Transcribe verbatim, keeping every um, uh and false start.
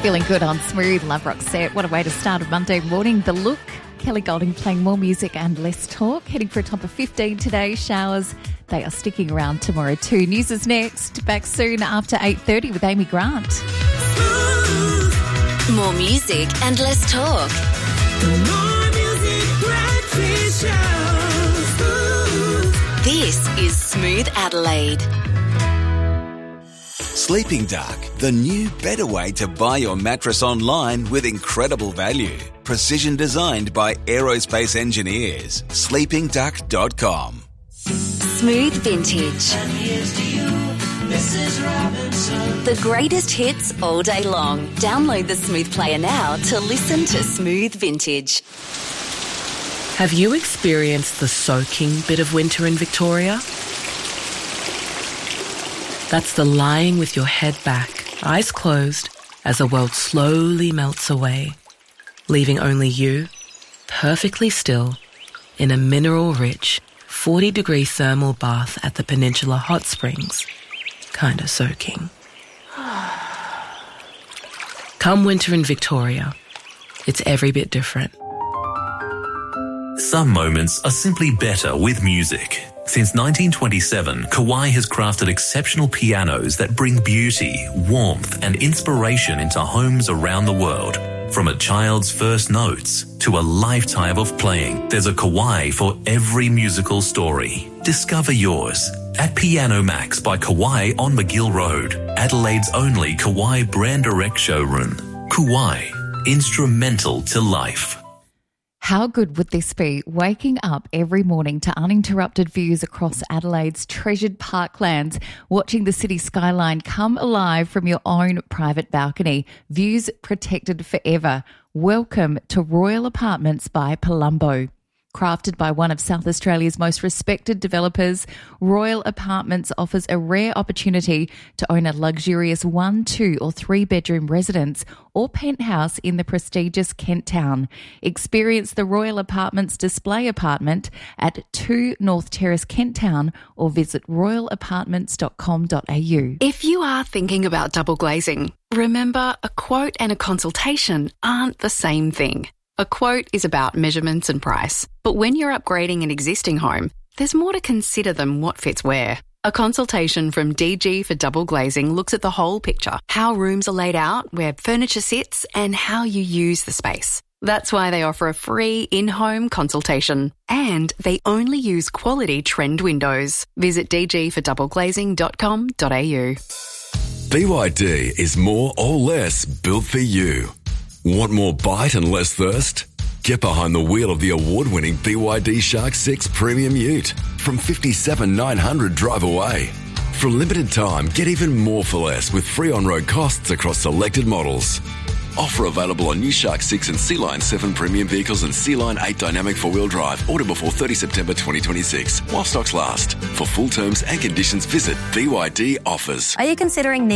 Feeling good on Smooth Love Rock Set. What a way to start a Monday morning. The Look, Kelly Golding playing more music and less talk. Heading for a top of fifteen today. Showers, they are sticking around tomorrow too. News is next. Back soon after eight thirty with Amy Grant. More music and less talk. More music, breakfast show. This is Smooth Adelaide. Sleeping Duck, the new, better way to buy your mattress online with incredible value. Precision designed by aerospace engineers. sleeping duck dot com. Smooth Vintage. And here's to you, Missus Robinson. The greatest hits all day long. Download the Smooth Player now to listen to Smooth Vintage. Have you experienced the soaking bit of winter in Victoria? That's the lying with your head back, eyes closed, as the world slowly melts away, leaving only you, perfectly still, in a mineral-rich, forty-degree thermal bath at the Peninsula Hot Springs, kinda soaking. Come winter in Victoria, it's every bit different. Some moments are simply better with music. Since nineteen twenty-seven, Kawai has crafted exceptional pianos that bring beauty, warmth, and inspiration into homes around the world. From a child's first notes to a lifetime of playing, there's a Kawai for every musical story. Discover yours at Piano Max by Kawai on McGill Road, Adelaide's only Kawai brand direct showroom. Kawai, instrumental to life. How good would this be, waking up every morning to uninterrupted views across Adelaide's treasured parklands, watching the city skyline come alive from your own private balcony, views protected forever. Welcome to Royal Apartments by Palumbo. Crafted by one of South Australia's most respected developers, Royal Apartments offers a rare opportunity to own a luxurious one, two or three bedroom residence or penthouse in the prestigious Kent Town. Experience the Royal Apartments display apartment at two North Terrace, Kent Town, or visit royal apartments dot com dot a u. If you are thinking about double glazing, remember a quote and a consultation aren't the same thing. A quote is about measurements and price, but when you're upgrading an existing home, there's more to consider than what fits where. A consultation from D G for Double Glazing looks at the whole picture, how rooms are laid out, where furniture sits, and how you use the space. That's why they offer a free in-home consultation, and they only use quality trend windows. Visit d g for double glazing dot com dot a u. B Y D is more or less built for you. Want more bite and less thirst? Get behind the wheel of the award-winning B Y D Shark six Premium Ute from fifty-seven thousand nine hundred dollars drive away. For a limited time, get even more for less with free on-road costs across selected models. Offer available on new Shark six and Sea Line seven premium vehicles and Sea Line eight dynamic four-wheel drive. Order before thirtieth September twenty twenty-six while stocks last. For full terms and conditions, visit B Y D Offers. Are you considering